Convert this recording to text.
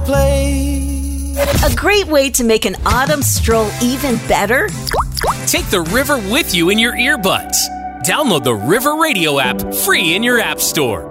Play. A great way to make an autumn stroll even better? Take the river with you in your earbuds. Download the River Radio app free in your app store.